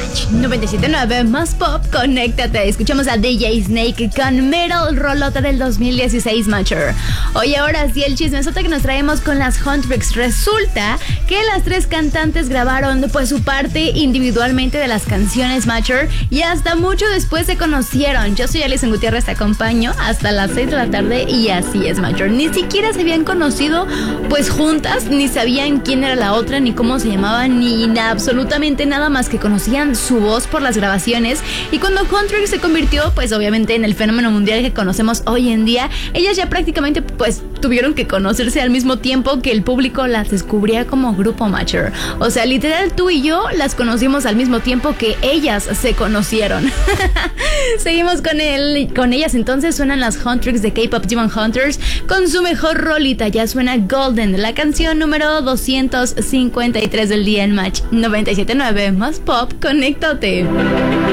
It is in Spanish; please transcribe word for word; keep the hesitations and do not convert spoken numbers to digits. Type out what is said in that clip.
Match noventa y siete punto nueve más pop, conéctate. Escuchamos a D J Snake con Metal, rolota del dos mil dieciséis, Matcher. Oye, ahora sí el chismesote que nos traemos con las Huntrix. Resulta que las tres cantantes grabaron pues su parte individualmente de las canciones, Matcher, y hasta mucho después se conocieron. Yo soy Alison Gutiérrez, te acompaño hasta las seis de la tarde y así es, Matcher. Ni siquiera se habían conocido pues juntas, ni sabían quién era la otra, ni cómo se llamaban, ni nada, absolutamente nada más que conocían su voz por las grabaciones. Y cuando Huntrix se convirtió pues obviamente en el fenómeno mundial que conocemos hoy en día, ellas ya prácticamente pues tuvieron que conocerse al mismo tiempo que el público las descubría como grupo, Matcher. O sea, literal, tú y yo las conocimos al mismo tiempo que ellas se conocieron. Seguimos con el, con ellas entonces. Suenan las Huntrix de K-Pop Demon Hunters con su mejor rolita. Ya suena Golden, la canción número doscientos cincuenta y tres del día en Match noventa y siete punto nueve más pop, conéctate.